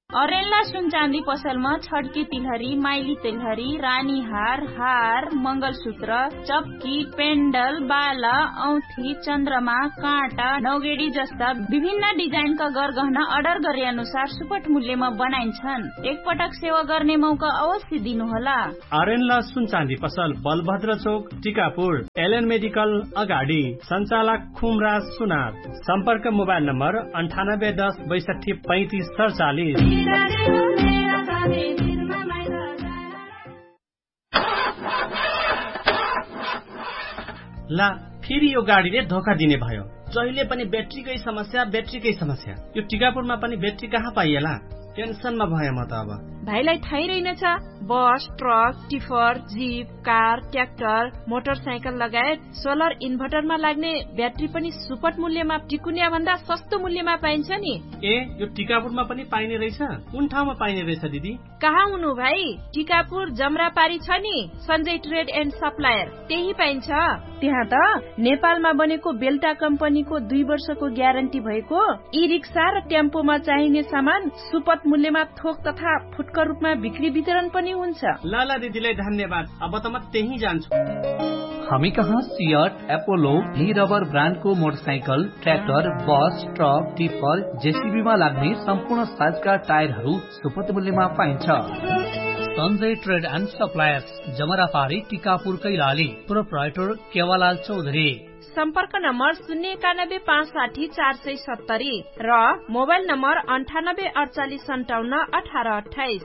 अरेन्ला सुनचाँदी पसलमा छड्की तिलहरी, माइली तिलहरी, रानीहार, हार, मंगलसूत्र, चप्की, पेन्डल, बाला, औँठी, चन्द्रमा, काँटा, नौगेडी जस्ता विभिन्न डिजाइनका गरगहना अर्डर गरे अनुसार सुपथ मूल्यमा बनाइन्छन्। एकपटक सेवा गर्ने मौका अवश्य दिनुहोला। अरेन्ला सुनचाँदी पसल बलभद्र चोक, टिकापुर, एलएन मेडिकल अगाडि, सञ्चालक खुमराज सुनार। सम्पर्क मोबाइल नम्बर 9810 62 35 47। ला फेरि यो गाडीले धोका दिने भयो। जहिले पनि ब्याट्रीकै समस्या। यो टिकापुरमा पनि ब्याट्री कहाँ पाइएला? टेन्सनमा भए म त अब। भाइलाई थाहै रहेनछ, बस, truck, tipper, jeep, car, tractor, motorcycle लगायत सोलर इन्भर्टरमा लाग्ने ब्याट्री पनि सुपथ मूल्यमा टिकुनिया भन्दा सस्तो मूल्यमा पाइन्छ नि। ए, यो टिकापुरमा पनि पाइने रहेछ? कुन ठाउँमा पाइने रहेछ दिदी? कहाँ हुनु भाइ? टिकापुर जमरापारी छ नि, सञ्जय ट्रेड एन्ड सप्लायर, त्यही पाइन्छ। त्यहाँ त नेपालमा बनेको बेल्टा कम्पनीको 2 वर्षको ग्यारेन्टी भएको ई रिक्सा र टेम्पोमा चाहिने सामान सुपथ मूल्यमा थोक तथा फुटकर रूपमा बिक्री वितरण पनि हुन्छ। लाला दिदीलाई धन्यवाद। अब त म त्यही जान्छु। हामी कहाँ सियट, एपोलो, भी रबर ब्रान्डको मोटरसाइकल, ट्र्याक्टर, बस, ट्रक, टिपर, जेसीबीमा लाग्ने सम्पूर्ण साइजका टायरहरू सुपथ मूल्यमा पाइन्छ। Sanjay trade and suppliers, जमरापारी, Tikapur, Kailali. Proprietor केवालाल Chaudhary. सम्पर्क नम्बर 091 560 470 र मोबाइल नम्बर 98 48 57 18 28।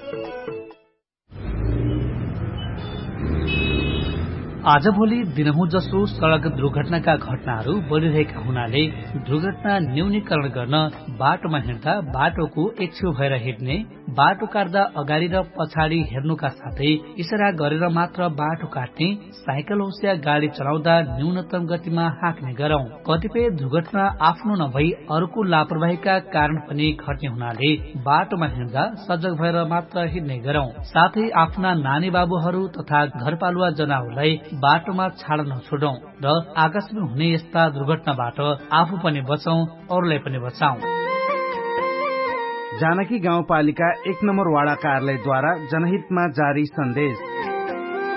आजभोलि दिनहुँ जसो सड़क दुर्घटनाका घटनाहरू बढ़िरहेका हुनाले दुर्घटना न्यूनीकरण गर्न बाटोमा हिँड्दा बाटोको एक छेउ भएर हिँड्ने, बाटो काट्दा अगाडि र पछाडि हेर्नुका साथै इशारा गरेर मात्र बाटो काट्ने, साइकल होस् या गाडी चलाउँदा न्यूनतम गतिमा हाँक्ने गरौं। कतिपय दुर्घटना आफ्नो नभई अरूको लापरवाहीका कारण पनि घट्ने हुनाले बाटोमा हिँड्दा सजग भएर मात्र हिँड्ने गरौं। साथै आफ्ना नानी बाबुहरू तथा घरपालुवा जनावरलाई बाटोमा छाड्न नछोडौं र आकस्मिक हुने यस्ता दुर्घटनाबाट आफू पनि बचौं, अरूलाई पनि बचाऊ। जानकी गाउँपालिका 1 नम्बर वाडा कार्यालयद्वारा जनहितमा जारी सन्देश।